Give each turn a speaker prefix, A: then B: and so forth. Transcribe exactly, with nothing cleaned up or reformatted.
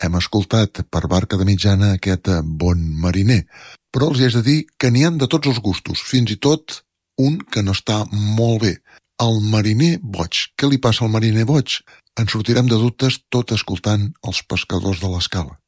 A: Hem escoltat per Barca de Mitjana aquest Bon mariner, però els hi haig de dir que n'hi han de tots els gustos, fins i tot un que no està molt bé, el mariner boig. Què li passa al mariner boig? En sortirem de dubtes tot escoltant Els pescadors de l'Escala.